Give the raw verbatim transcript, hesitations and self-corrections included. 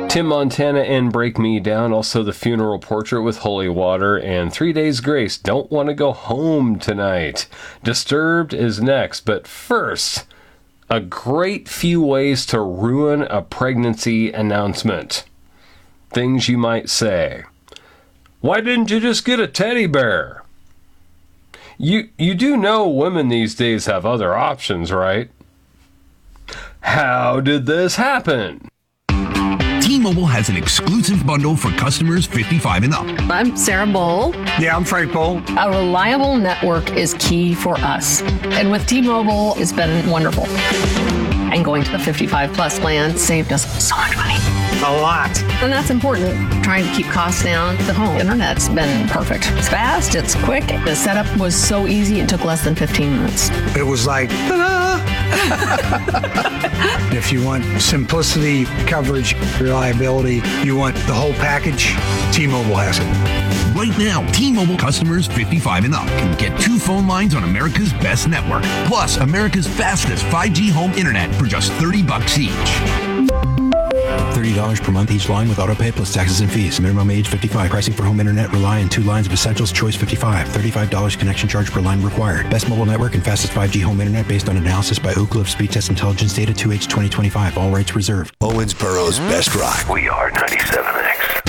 Tim Montana and Break Me Down, also The Funeral Portrait with Holy Water, and Three Days Grace, Don't Want to Go Home Tonight. Disturbed is next, but first, a great few ways to ruin a pregnancy announcement. Things you might say. Why didn't you just get a teddy bear? You, you do know women these days have other options, right? How did this happen? T-Mobile has an exclusive bundle for customers fifty-five and up. I'm Sarah Bowl. Yeah, I'm Frank Bowl. A reliable network is key for us. And with T-Mobile, it's been wonderful. And going to the fifty-five plus plan saved us so much money. A lot. And that's important. Trying to keep costs down. The home internet's been perfect. It's fast, it's quick. The setup was so easy, it took less than fifteen minutes. It was like, ta-da! If you want simplicity, coverage, reliability, you want the whole package, T-Mobile has it. Right now, T-Mobile customers fifty-five and up can get two phone lines on America's best network, plus America's fastest five G home internet for just thirty bucks each. thirty dollars per month each line with autopay plus taxes and fees. Minimum age fifty-five. Pricing for home internet rely on two lines of Essentials Choice fifty-five. thirty-five dollars connection charge per line required. Best mobile network and fastest five G home internet based on analysis by Ookla of Speed Test Intelligence Data two H twenty twenty-five. All rights reserved. Owensboro's Best Rock. We are ninety-seven X.